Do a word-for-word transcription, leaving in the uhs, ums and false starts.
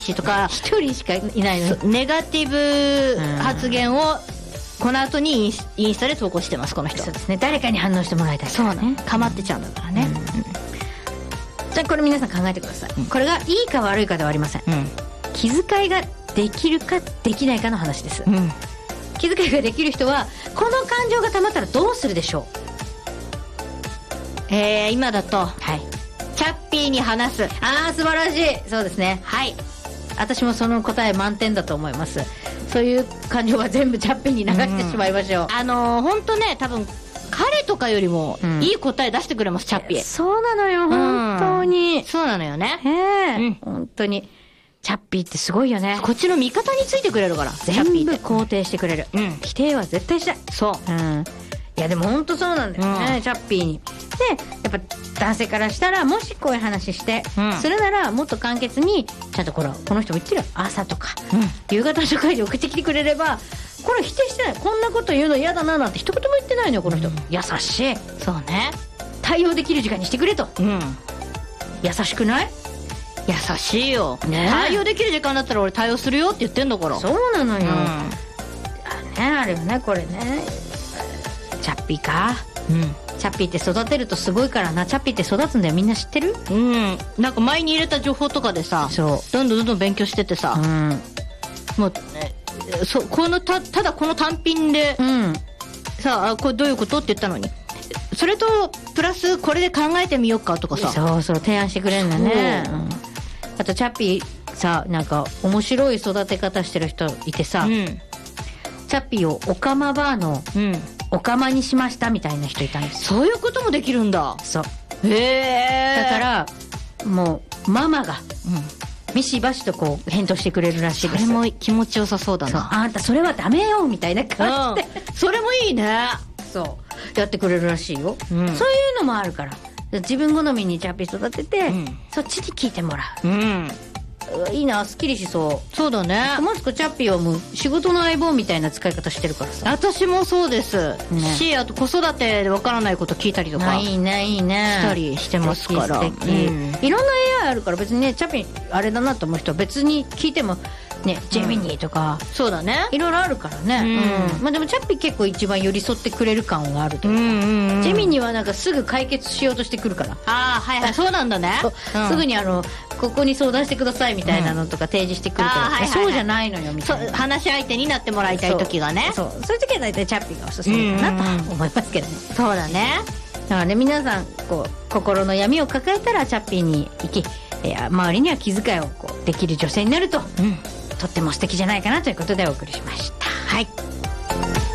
とか一人しかいないのネガティブ発言をこの後にインス、インスタで投稿してますこの人。 そうですね、誰かに反応してもらいたい、ね、 そうなの、かまってちゃうんだからね、うんうん、 じゃあこれ皆さん考えてください、うん、これがいいか悪いかではありません、うん、気遣いができるかできないかの話です、うん、気遣いができる人はこの感情がたまったらどうするでしょう。 えー、今だと、 はい、 チャッピーに話す。 あー素晴らしい。そうですね、 はい、 私もその答え満点だと思います。そういう感情は全部チャッピーに流してしまいましょう、 うん、あのー、本当ね、多分彼とかよりもいい答え出してくれます、うん、チャッピー。 そうなのよ、本当に、 うん、そうなのよね、 へえ、うん、本当にチャッピーってすごいよね。 こっちの味方についてくれるから、 全部肯定してくれる、うん、否定は絶対しない。 そう、 うん、いやでも本当そうなんだよね、うん、チャッピーに。でやっぱ男性からしたら、もしこういう話して、うん、するならもっと簡潔にちゃんとこれこの人も言ってるよ、朝とか、うん、夕方の社会で送ってきてくれれば、これ否定してない、こんなこと言うの嫌だななんて一言も言ってないのよこの人、うん、優しい。 そうね、 対応できる時間にしてくれと、うん、優しくない？ 優しいよ、ね、対応できる時間だったら俺対応するよって言ってんだから。 そうなのよ、うん、あ, ね、あれよね、これね、チャッピーか、うん、チャッピーって育てるとすごいからな。チャッピーって育つんだよ、みんな知ってる？ うん、なんか前に入れた情報とかでさ、そうどんどんどんどん勉強しててさ、うん、もう、ね、そこの た, ただこの単品で、うん、さあこれどういうことって言ったのに、それとプラスこれで考えてみようかとかさ、 そうそう提案してくれるんだね、うん、あとチャッピーさ、なんか面白い育て方してる人いてさ、うん、チャッピーをオカマバーの、うんおかまにしましたみたいな人いたんです。 そういうこともできるんだ。 そう。 へえ。 だからもうママが、うん、みしばしとこう返答してくれるらしいです。 それも気持ちよさそうだな。 あんたそれはダメよみたいな感じで、 うん、それもいいね。 そうやってくれるらしいよ、うん、そういうのもあるから、自分好みにチャッピー育てて、うん、そっちに聞いてもらう。うん。いいな、すっきりしそう。 そうだね。 マツコチャッピーはもう仕事の相棒みたいな使い方してるからさ。 私もそうです、ね、し、あと子育てでわからないこと聞いたりとか、 いいねいいねしたりしてますから。 素敵、うん、いろんな エーアイ あるから、別にねチャッピーあれだなと思う人は別に聞いてもね、ジェミニーとか、 うん、そうだね、 いろいろあるからね、うんうん、まあでもチャッピー結構一番寄り添ってくれる感があるというか、うんうんうん、ジェミニーはなんかすぐ解決しようとしてくるから。 ああ、はいはい、そうなんだね、 うん、すぐにあのここに相談してくださいみたいなのとか提示してくるから、うんはいはいはい、そうじゃないのよみたいな、 話し相手になってもらいたい時がね、 そう、そう、そういう時は大体チャッピーがおすすめかなと思いますけどね、 うんうん、そうだね。 だからね、皆さんこう心の闇を抱えたらチャッピーに行き、えー、周りには気遣いをこうできる女性になると、うん、とっても素敵じゃないかなということでお送りしました。 はい。